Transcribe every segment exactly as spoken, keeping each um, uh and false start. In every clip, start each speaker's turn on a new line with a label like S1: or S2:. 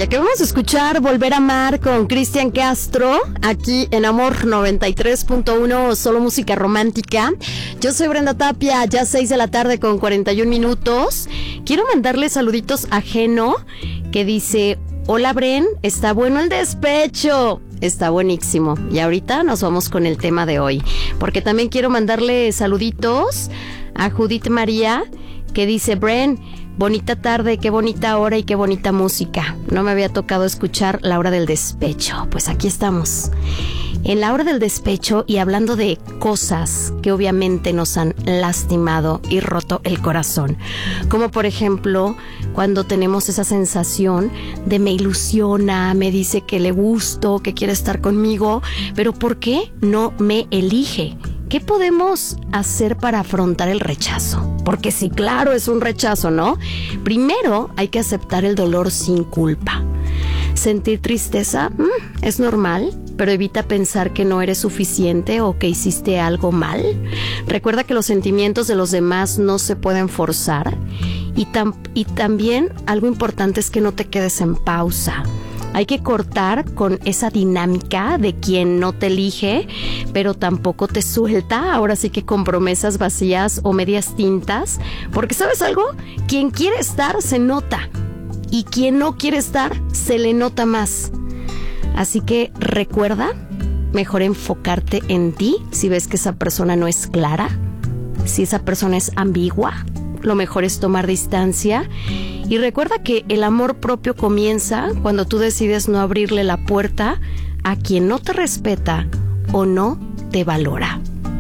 S1: Ya que vamos a escuchar Volver a Amar con Cristian Castro, aquí en Amor noventa y tres punto uno, solo música romántica. Yo soy Brenda Tapia, ya seis de la tarde con cuarenta y un minutos. Quiero mandarle saluditos a Geno, que dice: hola Bren, está bueno el despecho. Está buenísimo. Y ahorita nos vamos con el tema de hoy, porque también quiero mandarle saluditos a Judith María, que dice: Bren, bonita tarde, qué bonita hora y qué bonita música. No me había tocado escuchar La Hora del Despecho. Pues aquí estamos, en La Hora del Despecho, y hablando de cosas que obviamente nos han lastimado y roto el corazón. Como por ejemplo, cuando tenemos esa sensación de me ilusiona, me dice que le gusto, que quiere estar conmigo, pero ¿por qué no me elige? ¿Qué podemos hacer para afrontar el rechazo? Porque sí, claro, es un rechazo, ¿no? Primero hay que aceptar el dolor sin culpa. Sentir tristeza mmm, es normal, pero evita pensar que no eres suficiente o que hiciste algo mal. Recuerda que los sentimientos de los demás no se pueden forzar. Y, tam- y también algo importante es que no te quedes en pausa. Hay que cortar con esa dinámica de quien no te elige, pero tampoco te suelta. Ahora sí que con promesas vacías o medias tintas. Porque ¿sabes algo? Quien quiere estar se nota. Y quien no quiere estar se le nota más. Así que recuerda, mejor enfocarte en ti. Si ves que esa persona no es clara, si esa persona es ambigua, lo mejor es tomar distancia. Y recuerda que el amor propio comienza cuando tú decides no abrirle la puerta a quien no te respeta o no te valora.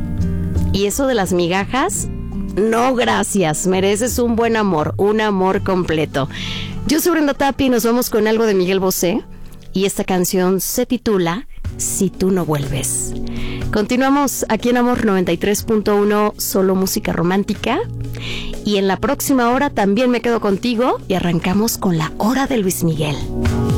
S1: Y eso de las migajas, no gracias, mereces un buen amor, un amor completo. Yo soy Brenda Tapia y nos vamos con algo de Miguel Bosé, y esta canción se titula Si tú no vuelves. Continuamos aquí en Amor noventa y tres punto uno, solo música romántica. Y en la próxima hora también me quedo contigo y arrancamos con la hora de Luis Miguel.